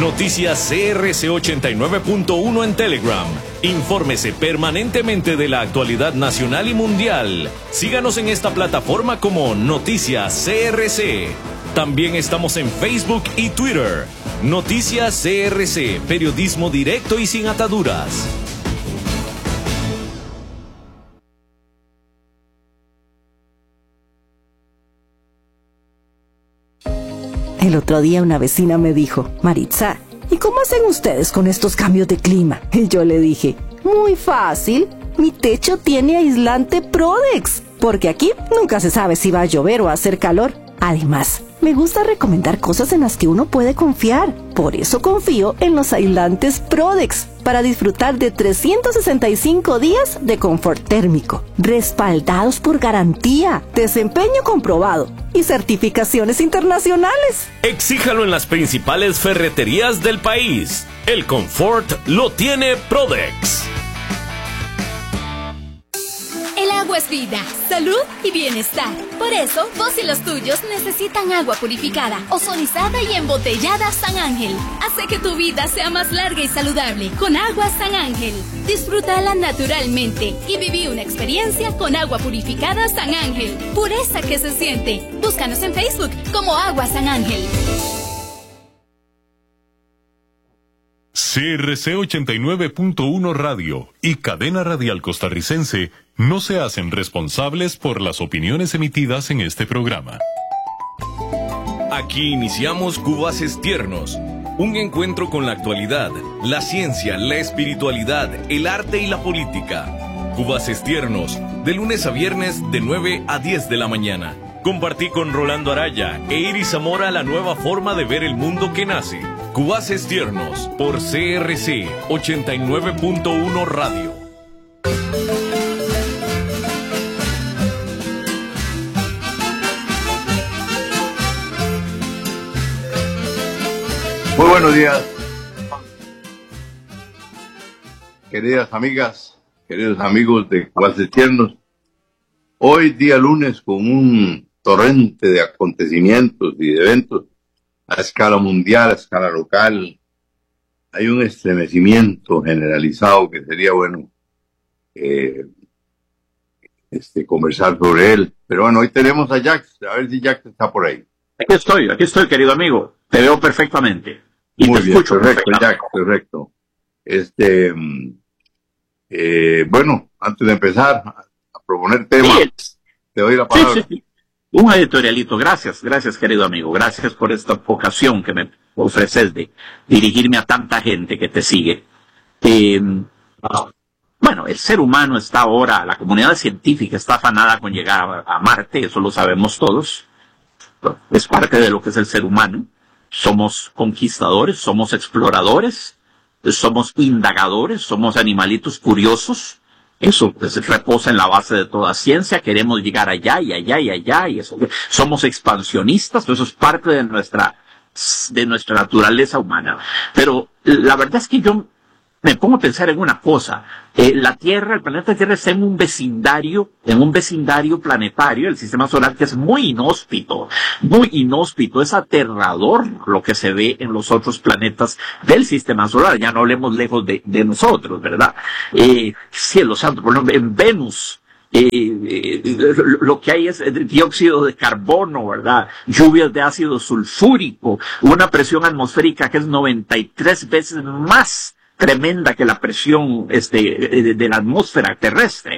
Noticias CRC 89.1 en Telegram. Infórmese permanentemente de la actualidad nacional y mundial. Síganos en esta plataforma como Noticias CRC. También estamos en Facebook y Twitter. Noticias CRC, periodismo directo y sin ataduras. El otro día una vecina me dijo: Maritza, ¿y cómo hacen ustedes con estos cambios de clima? Y yo le dije: muy fácil, mi techo tiene aislante Prodex, porque aquí nunca se sabe si va a llover o a hacer calor. Además, me gusta recomendar cosas en las que uno puede confiar. Por eso confío en los aislantes Prodex, para disfrutar de 365 días de confort térmico, respaldados por garantía, desempeño comprobado y certificaciones internacionales. Exíjalo en las principales ferreterías del país. El confort lo tiene Prodex. El agua es vida, salud y bienestar. Por eso, vos y los tuyos necesitan agua purificada, ozonizada y embotellada San Ángel. Hace que tu vida sea más larga y saludable con agua San Ángel. Disfrútala naturalmente y viví una experiencia con agua purificada San Ángel. Pureza que se siente. Búscanos en Facebook como Agua San Ángel. CRC 89.1 Radio y Cadena Radial Costarricense no se hacen responsables por las opiniones emitidas en este programa. Aquí iniciamos Cubaces Tiernos, un encuentro con la actualidad, la ciencia, la espiritualidad, el arte y la política. Cubaces Tiernos, de lunes a viernes de 9 a 10 de la mañana. Compartí con Rolando Araya e Iris Zamora la nueva forma de ver el mundo que nace. Cubaces Tiernos por CRC 89.1 Radio. Muy buenos días, queridas amigas, queridos amigos de Cubaces Tiernos. Hoy día lunes con un torrente de acontecimientos y de eventos a escala mundial, a escala local. Hay un estremecimiento generalizado que sería bueno conversar sobre él. Pero bueno, hoy tenemos a Jax, a ver si Jax está por ahí. Aquí estoy, querido amigo. Te veo perfectamente. Y muy te bien, escucho perfecto, Jax, perfecto. Bueno, antes de empezar a proponer temas, sí, te doy la palabra. Sí. Un editorialito. Gracias, querido amigo. Gracias por esta ocasión que me ofreces de dirigirme a tanta gente que te sigue. Bueno, el ser humano está ahora, la comunidad científica está afanada con llegar a Marte, eso lo sabemos todos. Es parte de lo que es el ser humano. Somos conquistadores, somos exploradores, somos indagadores, somos animalitos curiosos. Eso pues, reposa en la base de toda ciencia. Queremos llegar allá y allá y allá, y eso. Somos expansionistas, eso es parte de nuestra naturaleza humana. Pero la verdad es que yo me pongo a pensar en una cosa. La Tierra, el planeta Tierra está en un vecindario planetario, el sistema solar, que es muy inhóspito, es aterrador lo que se ve en los otros planetas del sistema solar, ya no hablemos lejos de nosotros, ¿verdad? Cielo santo, por ejemplo, en Venus, lo que hay es dióxido de carbono, ¿verdad? Lluvias de ácido sulfúrico, una presión atmosférica que es 93 veces más tremenda que la presión de la atmósfera terrestre.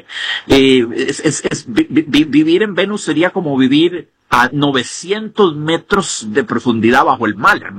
Vivir en Venus sería como vivir a 900 metros de profundidad bajo el mar.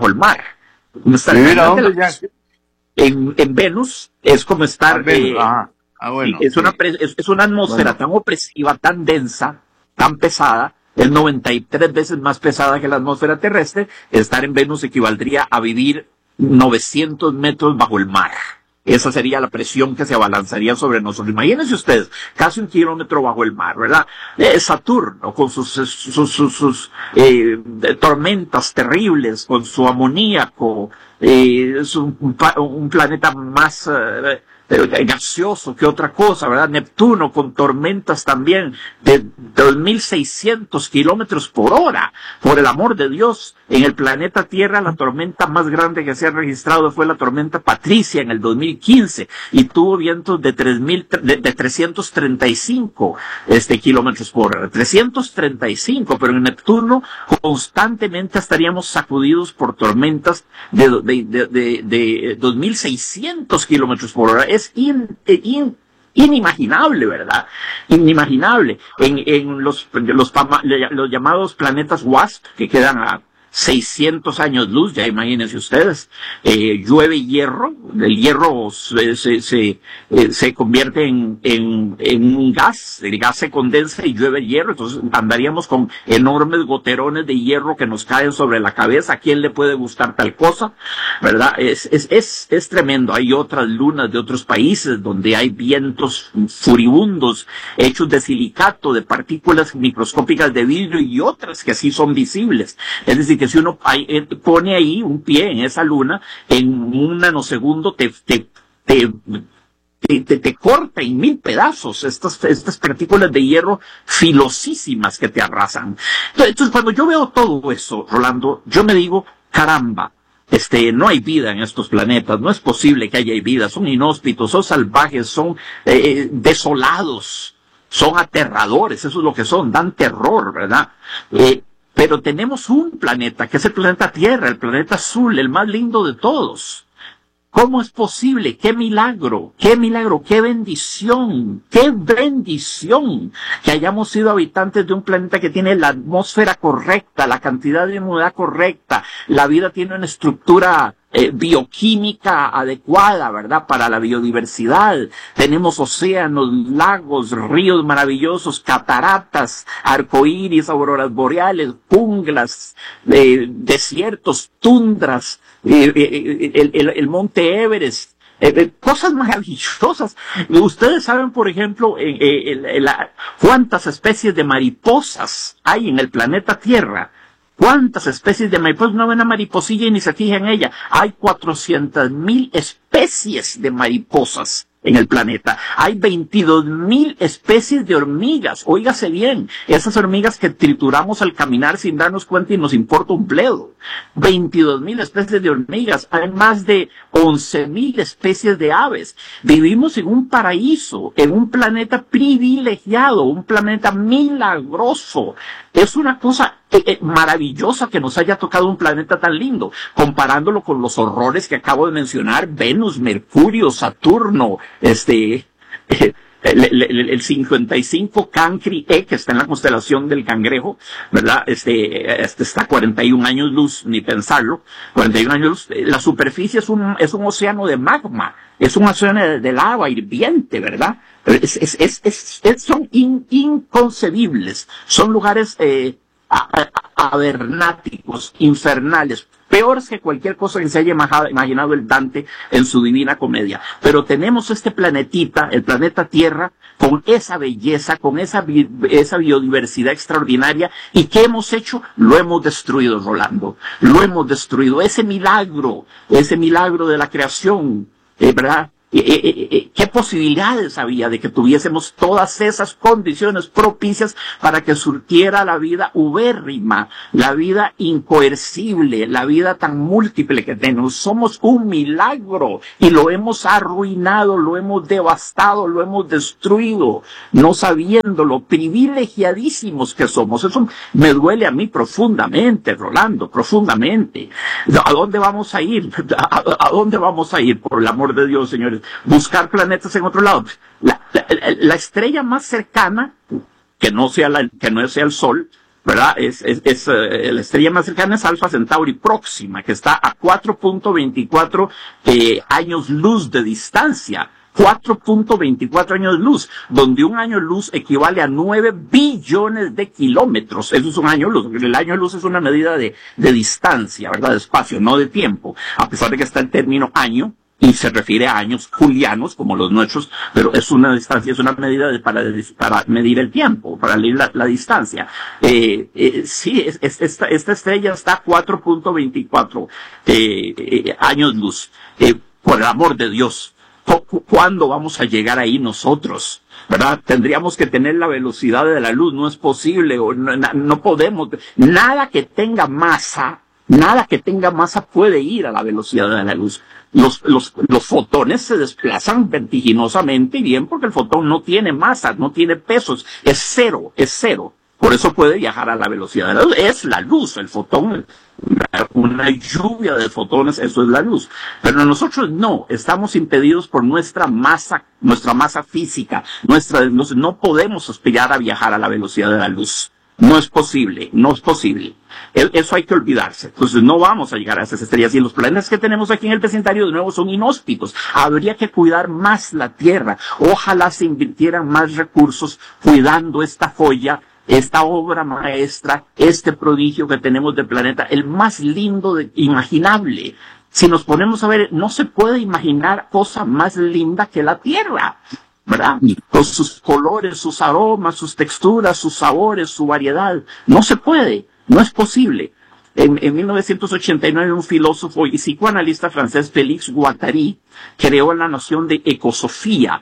En Venus es como estar... bueno, es una atmósfera tan opresiva, tan densa, tan pesada, es 93 veces más pesada que la atmósfera terrestre. Estar en Venus equivaldría a vivir 900 metros bajo el mar. Esa sería la presión que se abalanzaría sobre nosotros. Imagínense ustedes, casi 1 kilómetro bajo el mar, ¿verdad? Saturno, con sus tormentas terribles, con su amoníaco, es un planeta más gaseoso que otra cosa, ¿verdad? Neptuno, con tormentas también de 2.600 kilómetros por hora. Por el amor de Dios, En el planeta Tierra, la tormenta más grande que se ha registrado fue la tormenta Patricia en el 2015 y tuvo vientos de 335 kilómetros por hora. 335, pero en Neptuno constantemente estaríamos sacudidos por tormentas de 2.600 kilómetros por hora. Es inimaginable, ¿verdad? Inimaginable. En los llamados planetas WASP, que quedan a 600 años luz, ya imagínense ustedes, llueve hierro, el hierro se convierte en un gas, el gas se condensa y llueve hierro, entonces andaríamos con enormes goterones de hierro que nos caen sobre la cabeza. ¿A quién le puede gustar tal cosa? ¿Verdad? Es tremendo. Hay otras lunas de otros países donde hay vientos furibundos hechos de silicato, de partículas microscópicas de vidrio y otras que sí son visibles. Es decir, que si uno pone ahí un pie en esa luna, en un nanosegundo te corta en 1000 pedazos estas partículas de hierro filosísimas que te arrasan. Entonces, cuando yo veo todo eso, Rolando, yo me digo, caramba, no hay vida en estos planetas, no es posible que haya vida, son inhóspitos, son salvajes, son desolados, son aterradores, eso es lo que son, dan terror, ¿verdad? Pero tenemos un planeta, que es el planeta Tierra, el planeta azul, el más lindo de todos. ¿Cómo es posible? ¡Qué milagro! ¡Qué milagro! ¡Qué bendición! ¡Qué bendición! Que hayamos sido habitantes de un planeta que tiene la atmósfera correcta, la cantidad de humedad correcta, la vida tiene una estructura bioquímica adecuada, ¿verdad? Para la biodiversidad. Tenemos océanos, lagos, ríos maravillosos, cataratas, arcoíris, auroras boreales, junglas, desiertos, tundras, el monte Everest. Cosas maravillosas. Ustedes saben, por ejemplo, cuántas especies de mariposas hay en el planeta Tierra. ¿Cuántas especies de mariposas? No ven una mariposilla y ni se fija en ella. Hay 400,000 especies de mariposas en el planeta. Hay 22,000 especies de hormigas. Óigase bien, esas hormigas que trituramos al caminar sin darnos cuenta y nos importa un bledo. 22,000 especies de hormigas. Hay más de 11,000 especies de aves. Vivimos en un paraíso, en un planeta privilegiado, un planeta milagroso. Es una cosa maravillosa que nos haya tocado un planeta tan lindo, comparándolo con los horrores que acabo de mencionar: Venus, Mercurio, Saturno, el 55 Cancri E, que está en la constelación del Cangrejo, ¿verdad? Está a 41 años luz, ni pensarlo, 41 años luz. La superficie es un océano de magma, es un océano de lava hirviente, ¿verdad? Son inconcebibles, son lugares abernáticos, infernales, peores que cualquier cosa que se haya imaginado el Dante en su Divina Comedia. Pero tenemos este planetita, el planeta Tierra, con esa belleza, con esa biodiversidad extraordinaria. ¿Y qué hemos hecho? Lo hemos destruido, Rolando. Lo hemos destruido. Ese milagro de la creación, ¿verdad? ¿Qué posibilidades había de que tuviésemos todas esas condiciones propicias para que surtiera la vida ubérrima, la vida incoercible, la vida tan múltiple que tenemos? Somos un milagro y lo hemos arruinado, lo hemos devastado, lo hemos destruido, no sabiendo lo privilegiadísimos que somos. Eso me duele a mí profundamente, Rolando, profundamente. ¿A dónde vamos a ir? ¿A dónde vamos a ir, por el amor de Dios, señores? Buscar planetas en otro lado. La estrella más cercana, que no sea el Sol, ¿verdad? La estrella más cercana es Alfa Centauri próxima, que está a 4.24 años luz de distancia. 4.24 años luz, donde un año luz equivale a 9 billones de kilómetros. Eso es un año luz. El año luz es una medida de distancia, ¿verdad? De espacio, no de tiempo. A pesar de que está el término año, y se refiere a años julianos como los nuestros, pero es una distancia, es una medida para medir el tiempo, para medir la distancia. Sí, esta estrella está a 4.24 años luz. Por el amor de Dios, ¿cuándo vamos a llegar ahí nosotros? ¿Verdad? Tendríamos que tener la velocidad de la luz, no es posible, no podemos. Nada que tenga masa Nada que tenga masa puede ir a la velocidad de la luz. Los fotones se desplazan vertiginosamente, bien, porque el fotón no tiene masa, no tiene pesos, es cero. Por eso puede viajar a la velocidad de la luz. Es la luz, el fotón, una lluvia de fotones, eso es la luz. Pero nosotros no, estamos impedidos por nuestra masa física. No podemos aspirar a viajar a la velocidad de la luz. No es posible. Eso hay que olvidarse. Entonces no vamos a llegar a esas estrellas. Y los planetas que tenemos aquí en el vecindario de nuevo son inhóspitos. Habría que cuidar más la Tierra. Ojalá se invirtieran más recursos cuidando esta joya, esta obra maestra, este prodigio que tenemos del planeta, el más lindo imaginable. Si nos ponemos a ver, no se puede imaginar cosa más linda que la Tierra, ¿verdad? Con sus colores, sus aromas, sus texturas, sus sabores, su variedad. No se puede, no es posible. En 1989 un filósofo y psicoanalista francés, Félix Guattari, creó la noción de ecosofía,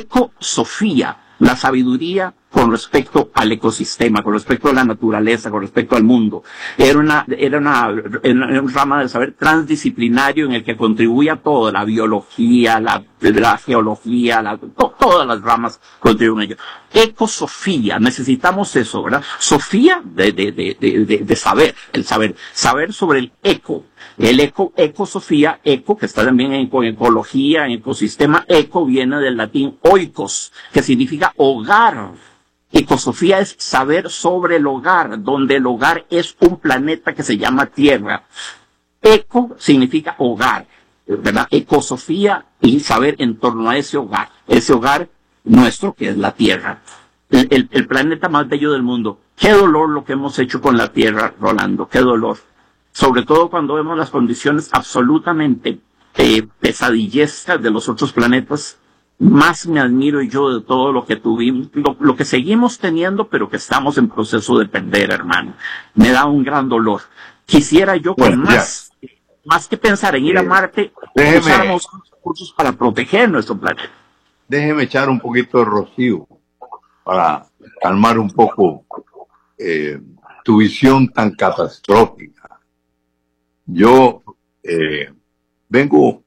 la sabiduría con respecto al ecosistema, con respecto a la naturaleza, con respecto al mundo. Era una rama del saber transdisciplinario en el que contribuía todo, la biología, la geología, todas las ramas contribuyen a ello. Ecosofía, necesitamos eso, ¿verdad? Sofía de saber, saber sobre el eco. Ecosofía, que está también en ecología, en ecosistema. Eco viene del latín oikos, que significa hogar. Ecosofía es saber sobre el hogar, donde el hogar es un planeta que se llama Tierra. Eco significa hogar, ¿verdad? Ecosofía y saber en torno a ese hogar nuestro que es la Tierra, el planeta más bello del mundo. Qué dolor lo que hemos hecho con la Tierra, Rolando, qué dolor. Sobre todo cuando vemos las condiciones absolutamente pesadillescas de los otros planetas. Más me admiro yo de todo lo que tuvimos, lo que seguimos teniendo, pero que estamos en proceso de perder, hermano. Me da un gran dolor. Quisiera yo más que pensar en ir a Marte, usáramos recursos para proteger nuestro planeta. Déjeme echar un poquito de rocío para calmar un poco tu visión tan catastrófica. Yo vengo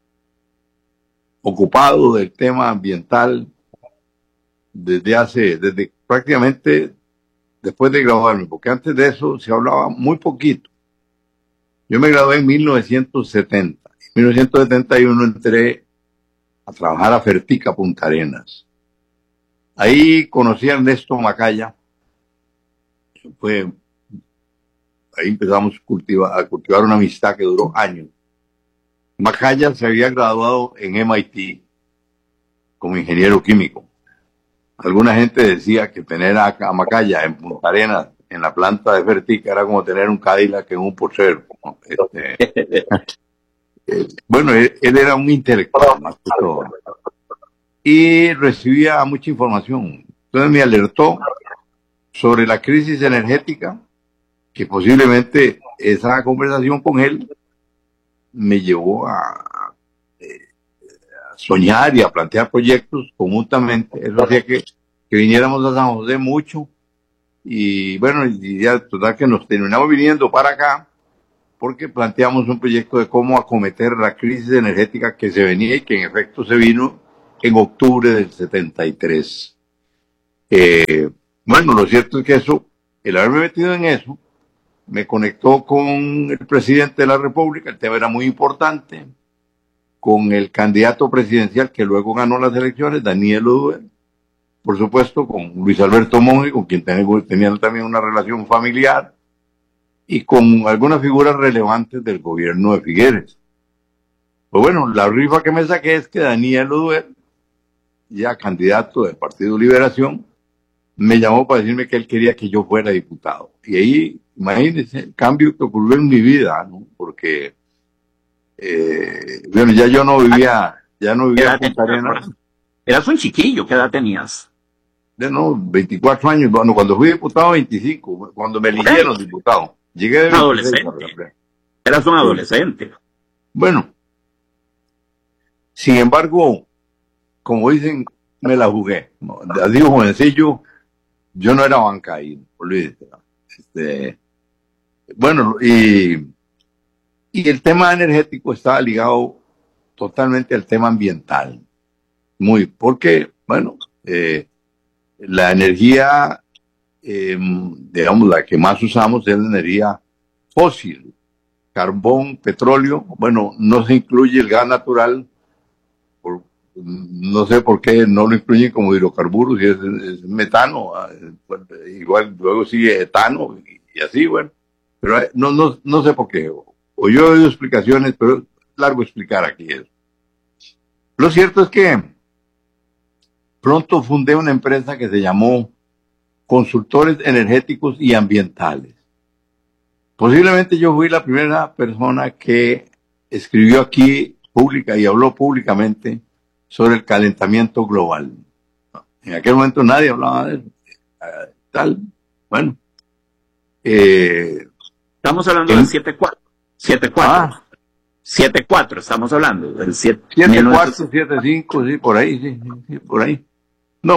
ocupado del tema ambiental desde prácticamente después de graduarme, porque antes de eso se hablaba muy poquito. Yo me gradué en 1970. En 1971 entré a trabajar a Fertica, Punta Arenas. Ahí conocí a Ernesto Macaya. Ahí empezamos a cultivar una amistad que duró años. Macaya se había graduado en MIT como ingeniero químico. Alguna gente decía que tener a Macaya en Punta Arenas, en la planta de Fertica, era como tener un Cadillac en un Porsche. Bueno, él era un intelectual más que todo. Y recibía mucha información. Entonces me alertó sobre la crisis energética, que posiblemente esa conversación con él me llevó a soñar y a plantear proyectos conjuntamente. Eso hacía que viniéramos a San José mucho. Y bueno, y ya total que nos terminamos viniendo para acá porque planteamos un proyecto de cómo acometer la crisis energética que se venía y que en efecto se vino en octubre del 73. Bueno, lo cierto es que el haberme metido en eso, me conectó con el presidente de la República, el tema era muy importante, con el candidato presidencial que luego ganó las elecciones, Daniel Oduber, por supuesto con Luis Alberto Monge, con quien tenía también una relación familiar, y con algunas figuras relevantes del gobierno de Figueres. Pues bueno, la rifa que me saqué es que Daniel Oduber, ya candidato del Partido Liberación, me llamó para decirme que él quería que yo fuera diputado. Y ahí, imagínense, el cambio que ocurrió en mi vida, ¿no? Porque, bueno, ya yo no vivía en Punta Arenas. Eras un chiquillo, ¿qué edad tenías? No, 24 años. Bueno, cuando fui diputado, 25. Cuando me eligieron diputado. Llegué de 26, adolescente. Eras un adolescente. Bueno, sin embargo, como dicen, me la jugué. Digo, jovencillo, yo no era bancaíno, olvídate. Bueno, y Y el tema energético estaba ligado totalmente al tema ambiental. Porque, bueno, la energía, digamos, la que más usamos es la energía fósil, carbón, petróleo. Bueno, no se incluye el gas natural, no sé por qué no lo incluyen como hidrocarburos, y es metano, igual luego sigue etano y así, bueno. Pero no sé por qué. O yo he oído explicaciones, pero es largo explicar aquí eso. Lo cierto es que pronto fundé una empresa que se llamó Consultores Energéticos y Ambientales. Posiblemente yo fui la primera persona que escribió aquí pública y habló públicamente sobre el calentamiento global. En aquel momento nadie hablaba de eso. Tal, bueno. Estamos hablando del 7-4. 7-4. 7-4, estamos hablando del 7-4, 7-5, sí, por ahí, sí, por ahí. No.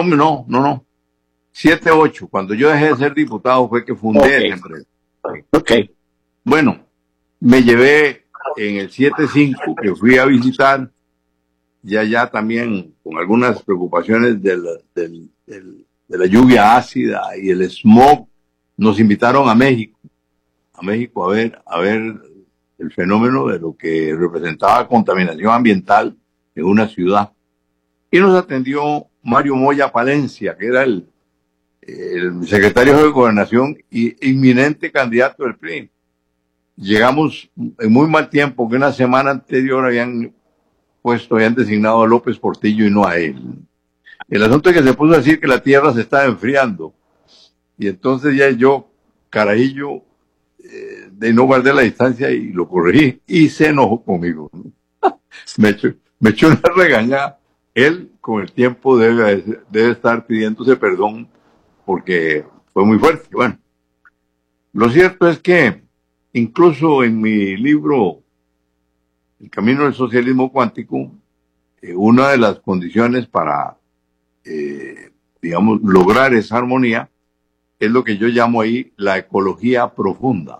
7-8, cuando yo dejé de ser diputado fue que fundé esa empresa. Ok. Bueno, me llevé en el 7-5, que fui a visitar, ya también con algunas preocupaciones de la lluvia ácida y el smog, nos invitaron a México a ver el fenómeno de lo que representaba contaminación ambiental en una ciudad. Y nos atendió Mario Moya Palencia, que era el secretario de Gobernación y inminente candidato del PRI. Llegamos en muy mal tiempo, que una semana anterior habían designado a López Portillo y no a él. El asunto es que se puso a decir que la tierra se estaba enfriando. Y entonces ya yo, carajillo, de no guardé la distancia y lo corregí. Y se enojó conmigo. me echó una regañada. Él, con el tiempo, debe estar pidiéndose perdón porque fue muy fuerte. Bueno, lo cierto es que incluso en mi libro El camino del socialismo cuántico, una de las condiciones para, digamos, lograr esa armonía es lo que yo llamo ahí la ecología profunda.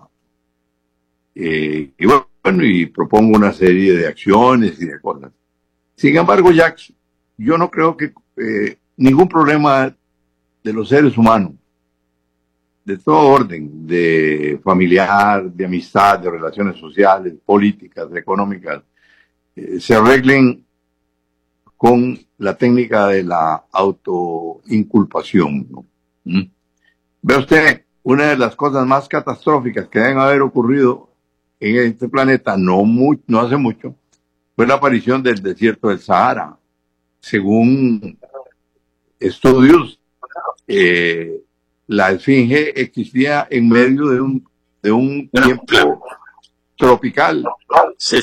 Y bueno, y propongo una serie de acciones y de cosas. Sin embargo, Jacques, yo no creo que ningún problema de los seres humanos, de todo orden, de familiar, de amistad, de relaciones sociales, políticas, económicas, se arreglen con la técnica de la autoinculpación, ¿no? Ve usted, una de las cosas más catastróficas que deben haber ocurrido en este planeta no hace mucho, fue la aparición del desierto del Sahara. Según estudios, la esfinge existía en medio de un tiempo tropical. Sí.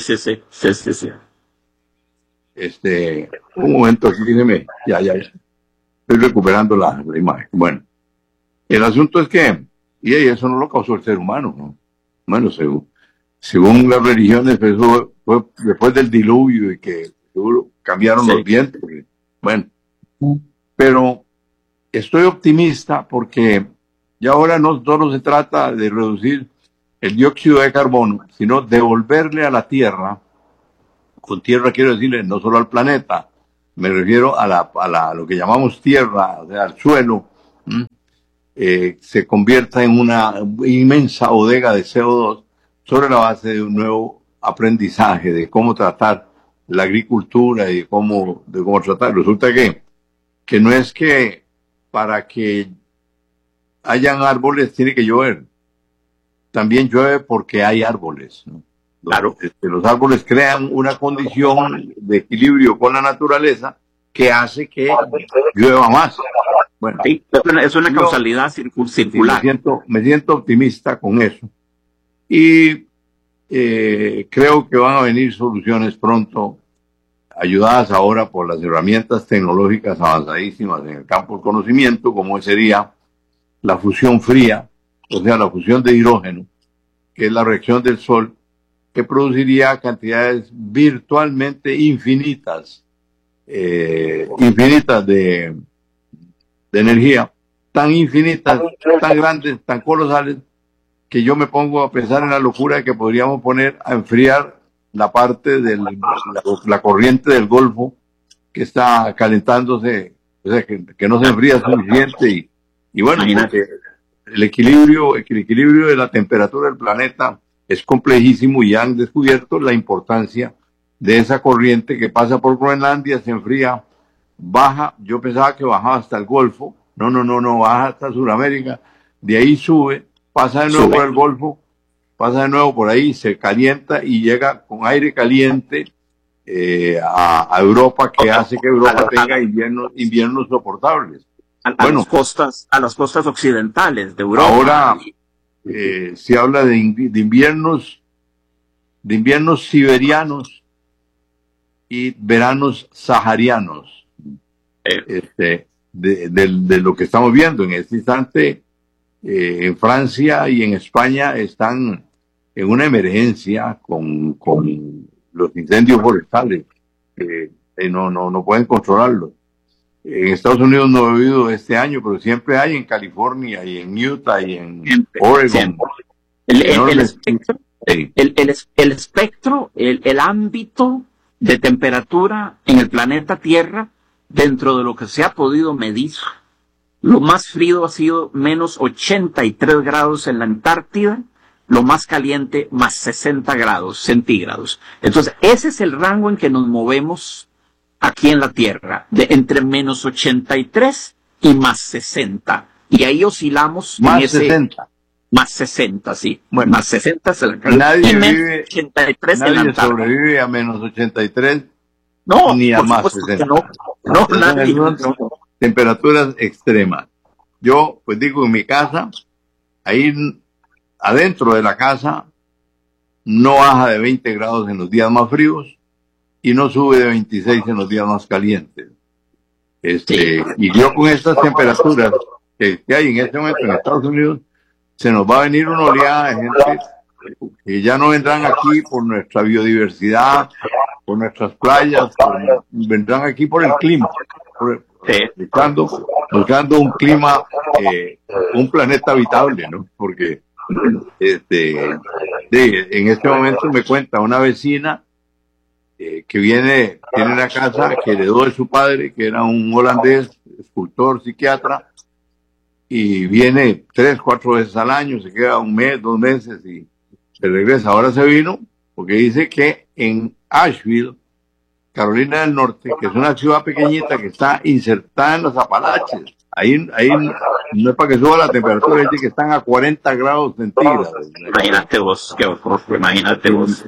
Un momento, aquí ya. Estoy recuperando la imagen. Bueno, el asunto es que, y eso no lo causó el ser humano, ¿no? Bueno, según las religiones, eso fue después del diluvio y que seguro cambiaron los vientos. Bueno, pero estoy optimista porque ya ahora no solo se trata de reducir el dióxido de carbono, sino devolverle a la Tierra. Con Tierra quiero decirle no solo al planeta, me refiero a lo que llamamos Tierra, o sea, al suelo, se convierta en una inmensa bodega de CO2 sobre la base de un nuevo aprendizaje de cómo tratar la agricultura y de cómo tratar. Resulta que no es que para que hayan árboles tiene que llover. También llueve porque hay árboles, ¿no? Claro. Los árboles crean una condición de equilibrio con la naturaleza que hace que llueva más. Bueno, sí, es una causalidad circular. Me siento optimista con eso. Y creo que van a venir soluciones pronto, ayudadas ahora por las herramientas tecnológicas avanzadísimas en el campo del conocimiento, como sería la fusión fría, o sea, la fusión de hidrógeno, que es la reacción del Sol, que produciría cantidades virtualmente infinitas de energía, tan infinitas, tan grandes, tan colosales, que yo me pongo a pensar en la locura de que podríamos poner a enfriar la parte de la corriente del Golfo que está calentándose, o sea, que no se enfría suficiente y bueno, porque el equilibrio de la temperatura del planeta es complejísimo y han descubierto la importancia de esa corriente que pasa por Groenlandia, se enfría, baja, yo pensaba que bajaba hasta el Golfo, no, baja hasta Sudamérica, de ahí sube, pasa de nuevo por el Golfo, pasa de nuevo por ahí, se calienta y llega con aire caliente a Europa, que hace que Europa tenga inviernos soportables. A las costas occidentales de Europa. Ahora se habla de inviernos siberianos y veranos saharianos. De lo que estamos viendo en este instante, en Francia y en España están en una emergencia con los incendios forestales. No pueden controlarlos. En Estados Unidos no he oído este año, pero siempre hay en California y en Utah y en Oregon. El espectro, el ámbito de temperatura en el planeta Tierra, dentro de lo que se ha podido medir, lo más frío ha sido menos 83 grados en la Antártida, lo más caliente más 60 grados centígrados. Entonces, ese es el rango en que nos movemos aquí en la Tierra, de entre menos 83 y más 60. Y ahí oscilamos más en ese... 60. Más 60, sí. Bueno, más 60 es el rango. Nadie 83 nadie sobrevive a menos 83 no, ni a más 60. No, nadie. Temperaturas extremas. Yo, pues digo, en mi casa, ahí adentro de la casa, no baja de 20 grados en los días más fríos y no sube de 26 en los días más calientes. Y yo con estas temperaturas que hay en este momento en Estados Unidos, se nos va a venir una oleada de gente que ya no vendrán aquí por nuestra biodiversidad, por nuestras playas, vendrán aquí por el clima, buscando un clima, un planeta habitable, ¿no? Porque en este momento me cuenta una vecina que tiene una casa que heredó de su padre, que era un holandés, escultor, psiquiatra, y viene 3, 4 veces al año, se queda un mes, 2 meses y se regresa. Ahora se vino porque dice que en Asheville, Carolina del Norte, que es una ciudad pequeñita que está insertada en los Apalaches, ahí no es para que suba la temperatura, dice que están a 40 grados centígrados. Imagínate vos, qué horror, imagínate vos.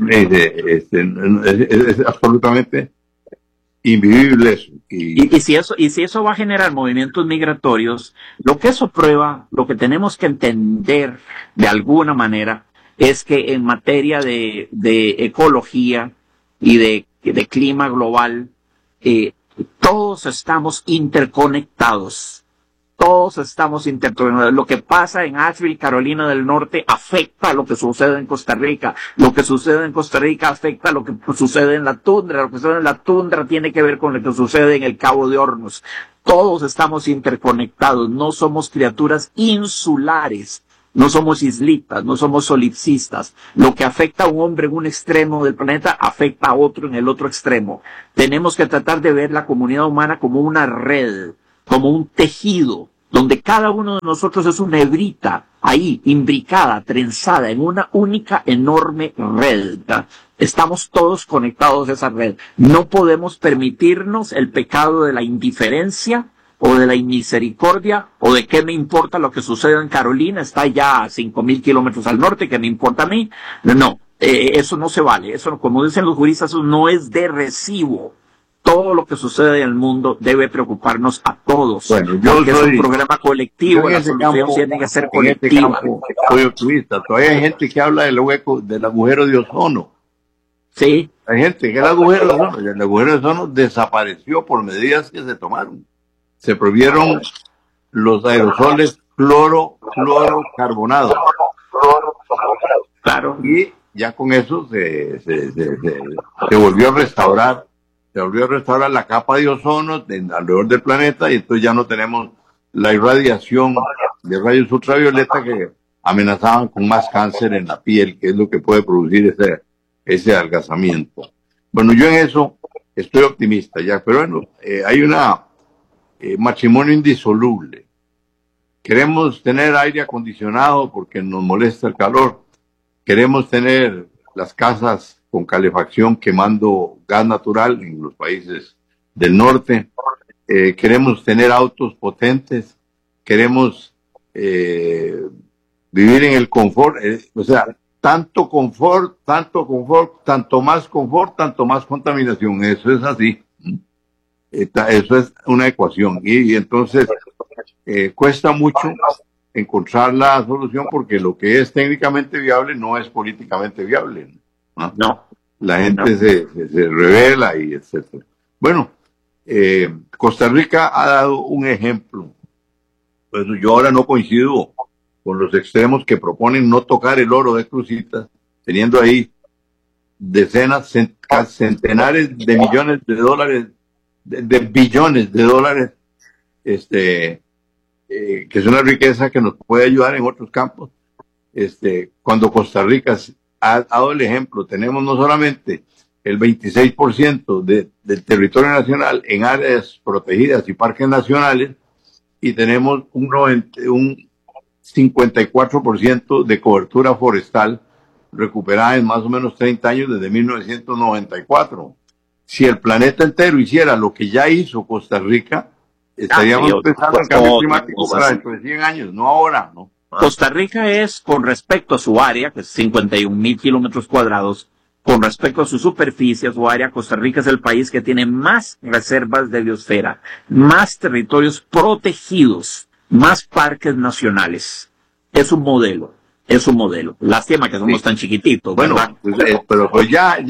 Es absolutamente invivible eso. Y si eso va a generar movimientos migratorios, lo que eso prueba, lo que tenemos que entender de alguna manera, es que en materia de ecología y de clima global, todos estamos interconectados. Todos estamos interconectados. Lo que pasa en Asheville, Carolina del Norte, afecta a lo que sucede en Costa Rica. Lo que sucede en Costa Rica afecta a lo que sucede en la tundra. Lo que sucede en la tundra tiene que ver con lo que sucede en el Cabo de Hornos. Todos estamos interconectados. No somos criaturas insulares. No somos islitas, no somos solipsistas. Lo que afecta a un hombre en un extremo del planeta afecta a otro en el otro extremo. Tenemos que tratar de ver la comunidad humana como una red, como un tejido, donde cada uno de nosotros es una hebrita, ahí, imbricada, trenzada, en una única enorme red. Estamos todos conectados a esa red. No podemos permitirnos el pecado de la indiferencia, o de la inmisericordia, o de qué me importa lo que suceda en Carolina, está ya a 5,000 kilómetros al norte, ¿qué me importa a mí? No, eso no se vale. Eso, como dicen los juristas, eso no es de recibo. Todo lo que sucede en el mundo debe preocuparnos a todos. Bueno, porque es un programa colectivo, la solución tiene que ser colectiva. Soy optimista. Todavía hay gente que habla del hueco, del agujero de ozono. Sí. Hay gente que el agujero de ozono desapareció por medidas que se tomaron. Se prohibieron los aerosoles clorocarbonados. Claro. Y ya con eso se volvió a restaurar. Se volvió a restaurar la capa de ozono alrededor del planeta y entonces ya no tenemos la irradiación de rayos ultravioleta que amenazaban con más cáncer en la piel, que es lo que puede producir ese adelgazamiento. Bueno, yo en eso estoy optimista ya, pero bueno, hay una matrimonio indisoluble. Queremos tener aire acondicionado porque nos molesta el calor. Queremos tener las casas con calefacción quemando gas natural en los países del norte. Queremos tener autos potentes. Queremos vivir en el confort. O sea, tanto confort, tanto más contaminación. Eso es así. Eso es una ecuación. Y entonces cuesta mucho encontrar la solución porque lo que es técnicamente viable no es políticamente viable. No. La gente se revela y etcétera. Bueno, Costa Rica ha dado un ejemplo. Pues yo ahora no coincido con los extremos que proponen no tocar el oro de Cruzitas, teniendo ahí decenas, centenares de millones de dólares, de billones de dólares, que es una riqueza que nos puede ayudar en otros campos. Cuando Costa Rica ha dado el ejemplo, tenemos no solamente el 26% del territorio nacional en áreas protegidas y parques nacionales, y tenemos un 54% de cobertura forestal recuperada en más o menos 30 años desde 1994. Si el planeta entero hiciera lo que ya hizo Costa Rica, estaríamos pensando en cambio climático para dentro de 100 años, no ahora, ¿no? Costa Rica es, con respecto a su área, que es 51,000 kilómetros cuadrados, con respecto a su superficie, a su área, Costa Rica es el país que tiene más reservas de biosfera, más territorios protegidos, más parques nacionales. Es un modelo. Lástima que somos tan chiquititos. Bueno, pues, pero pues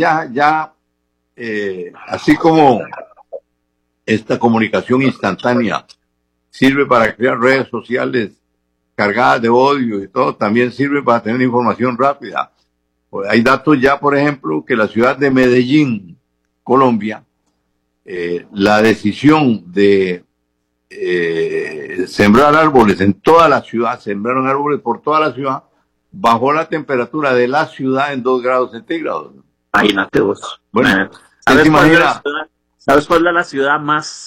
así como esta comunicación instantánea sirve para crear redes sociales cargadas de odio y todo, también sirve para tener información rápida. Hay datos ya, por ejemplo, que la ciudad de Medellín, Colombia, la decisión de sembrar árboles en toda la ciudad, sembraron árboles por toda la ciudad, bajó la temperatura de la ciudad en 2 grados centígrados. Imagínate vos. Bueno, ¿sabes cuál es la ciudad más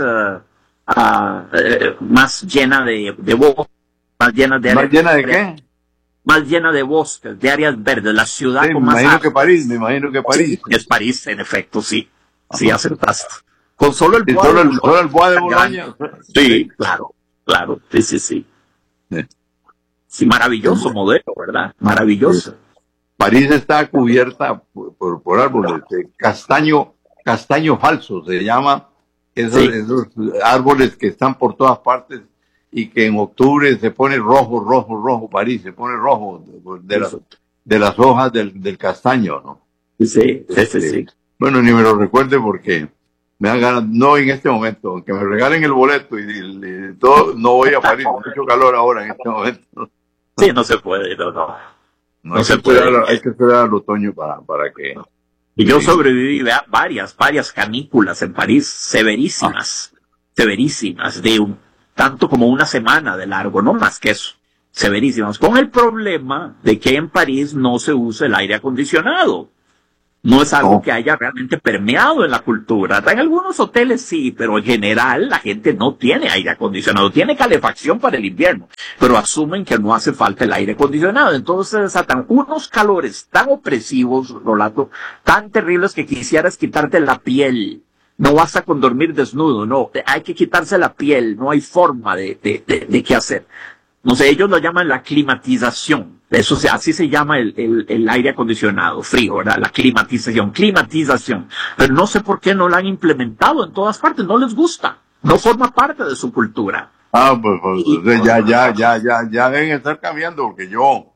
llena de bosques? ¿Más llena de qué? Más llena de bosques, de áreas verdes, la ciudad sí, con más me imagino que París. Sí, es París, en efecto, sí. Ajá. Sí, acertaste. Con solo el Bois de Boloña. Sí, claro. Sí. Sí, maravilloso modelo, ¿verdad? Maravilloso. París está cubierta por árboles. Castaño falso se llama. Esos árboles que están por todas partes y que en octubre se pone rojo, París se pone rojo de las hojas del castaño, ¿no? Sí. Bueno, ni me lo recuerde porque me dan ganas, no en este momento, aunque me regalen el boleto y todo, no voy a París, mucho calor ahora en este momento. Sí, no se puede, no se puede. Hay que esperar al otoño para que... Y yo sobreviví a varias canículas en París, severísimas, de tanto como una semana de largo, no más que eso, severísimas, con el problema de que en París no se usa el aire acondicionado. No es algo que haya realmente permeado en la cultura. En algunos hoteles sí, pero en general la gente no tiene aire acondicionado. Tiene calefacción para el invierno, pero asumen que no hace falta el aire acondicionado. Entonces desatan unos calores tan opresivos, Rolando, tan terribles que quisieras quitarte la piel. No basta con dormir desnudo, no. Hay que quitarse la piel. No hay forma de qué hacer. No sé, ellos lo llaman la climatización. Eso así se llama el aire acondicionado, frío, ¿verdad? La climatización. Pero no sé por qué no la han implementado en todas partes. No les gusta. No forma parte de su cultura. Pues ya deben estar cambiando porque yo,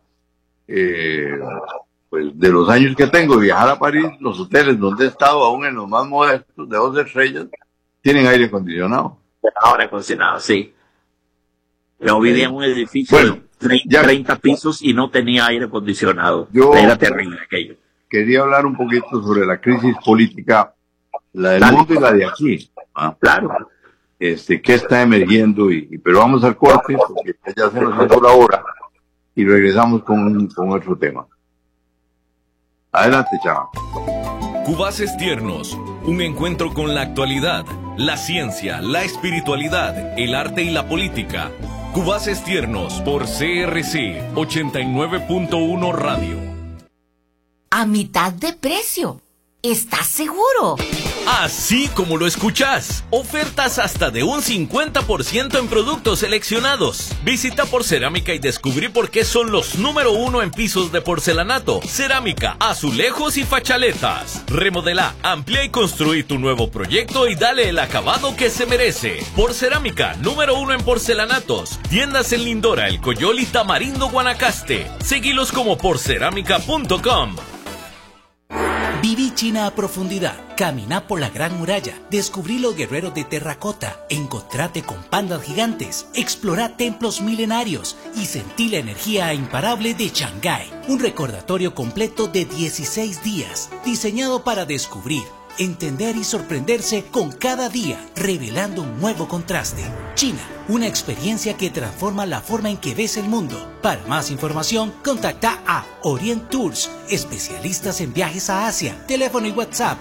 pues de los años que tengo de viajar a París, los hoteles donde he estado, aún en los más modestos, de 2 estrellas, tienen aire acondicionado. Aire acondicionado, sí. Yo vivía en un edificio de 30 pisos y no tenía aire acondicionado. Era terrible aquello. Quería hablar un poquito sobre la crisis política, la del mundo y la de aquí. Claro. Que está emergiendo, pero vamos al corte, porque ya se nos hizo la hora. y regresamos con otro tema. Adelante, Chava. Cubaces Tiernos, un encuentro con la actualidad, la ciencia, la espiritualidad, el arte y la política. Cubaces Tiernos por CRC 89.1 Radio. A mitad de precio. ¿Estás seguro? Así como lo escuchás. Ofertas hasta de un 50% en productos seleccionados. Visita Porcerámica y descubrí por qué son los número 1 en pisos de porcelanato, cerámica, azulejos y fachaletas. Remodela, amplía y construí tu nuevo proyecto y dale el acabado que se merece. Porcerámica, número 1 en porcelanatos. Tiendas en Lindora, El Coyol y Tamarindo, Guanacaste. Seguilos como porcerámica.com. Viví China a profundidad, caminá por la Gran Muralla, descubrí los guerreros de terracota, encontrate con pandas gigantes, explorá templos milenarios y sentí la energía imparable de Shanghái. Un recordatorio completo de 16 días, diseñado para descubrir, entender y sorprenderse con cada día, revelando un nuevo contraste. China, una experiencia que transforma la forma en que ves el mundo. Para más información, contacta a Orient Tours, especialistas en viajes a Asia. Teléfono y WhatsApp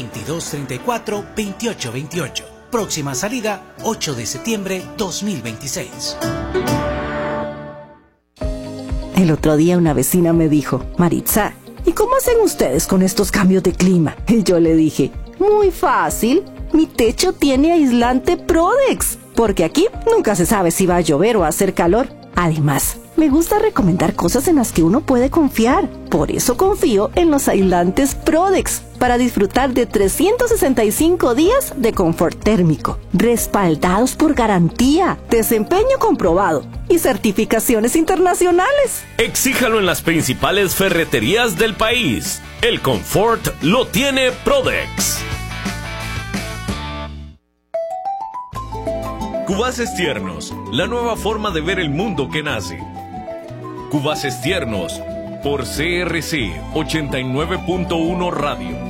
2234-2828. Próxima salida 8 de septiembre 2026. El otro día una vecina me dijo, Maritza, ¿y cómo hacen ustedes con estos cambios de clima? Y yo le dije, muy fácil, mi techo tiene aislante Prodex, porque aquí nunca se sabe si va a llover o a hacer calor. Además, me gusta recomendar cosas en las que uno puede confiar. Por eso confío en los aislantes Prodex, para disfrutar de 365 días de confort térmico, respaldados por garantía, desempeño comprobado y certificaciones internacionales. Exíjalo en las principales ferreterías del país. El confort lo tiene Prodex. Cubaces Tiernos, la nueva forma de ver el mundo que nace. Cubaces Tiernos por CRC 89.1 Radio.